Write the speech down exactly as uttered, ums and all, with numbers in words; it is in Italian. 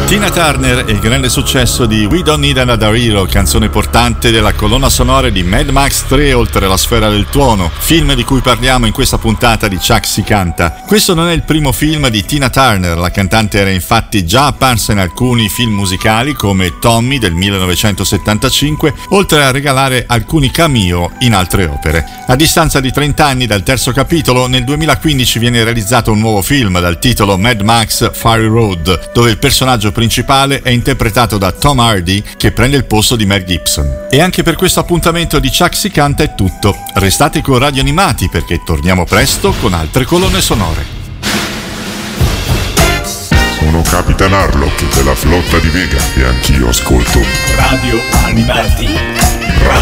Tina Turner e il grande successo di We Don't Need Another Hero, canzone portante della colonna sonora di Mad Max tre Oltre la sfera del tuono, film di cui parliamo in questa puntata di Chuck si canta. Questo non è il primo film di Tina Turner, la cantante era infatti già apparsa in alcuni film musicali come Tommy del millenovecentosettantacinque, oltre a regalare alcuni cameo in altre opere. A distanza di trenta anni dal terzo capitolo, nel duemilaquindici viene realizzato un nuovo film dal titolo Mad Max Fury Road, dove il personaggio principale è interpretato da Tom Hardy, che prende il posto di Mel Gibson. E anche per questo appuntamento di Chuck si canta è tutto. Restate con Radio Animati perché torniamo presto con altre colonne sonore. Sono Capitan Harlock della flotta di Vega e anch'io ascolto Radio Animati.